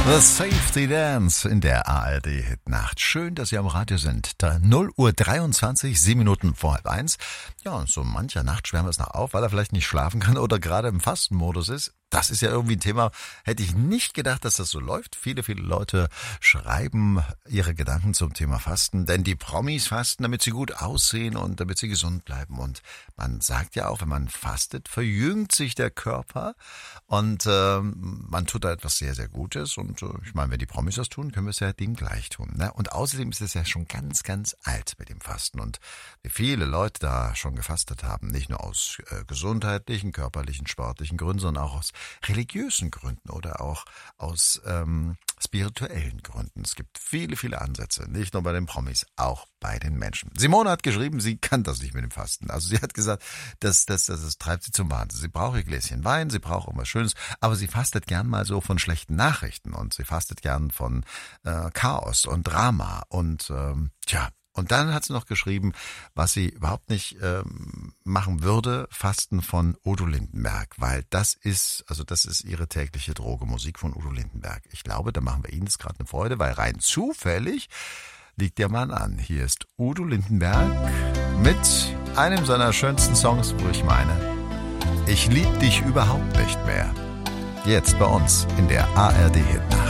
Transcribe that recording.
The Safety Dance in der ARD-Hitnacht. Schön, dass Sie am Radio sind. Da 0:23 Uhr, 7 Minuten vor 12:30. Ja, und so mancher Nachtschwärmer ist noch auf, weil er vielleicht nicht schlafen kann oder gerade im Fastenmodus ist. Das ist ja irgendwie ein Thema, hätte ich nicht gedacht, dass das so läuft. Viele Leute schreiben ihre Gedanken zum Thema Fasten, denn die Promis fasten, damit sie gut aussehen und damit sie gesund bleiben. Und man sagt ja auch, wenn man fastet, verjüngt sich der Körper und man tut da etwas sehr, sehr Gutes. Und ich meine, wenn die Promis das tun, können wir es ja dem gleich tun. Ne? Und außerdem ist es ja schon ganz, ganz alt mit dem Fasten. Und wie viele Leute da schon gefastet haben, nicht nur aus gesundheitlichen, körperlichen, sportlichen Gründen, sondern auch aus religiösen Gründen oder auch aus spirituellen Gründen. Es gibt viele, viele Ansätze, nicht nur bei den Promis, auch bei den Menschen. Simone hat geschrieben, sie kann das nicht mit dem Fasten. Also sie hat gesagt, das treibt sie zum Wahnsinn. Sie braucht ihr Gläschen Wein, sie braucht irgendwas Schönes, aber sie fastet gern mal so von schlechten Nachrichten und sie fastet gern von Chaos und Drama und Und dann hat sie noch geschrieben, was sie überhaupt nicht machen würde, Fasten von Udo Lindenberg, weil das ist ihre tägliche Droge, Musik von Udo Lindenberg. Ich glaube, da machen wir Ihnen jetzt gerade eine Freude, weil rein zufällig liegt der Mann an. Hier ist Udo Lindenberg mit einem seiner schönsten Songs, wo ich meine, ich lieb dich überhaupt nicht mehr. Jetzt bei uns in der ARD-Hitnacht.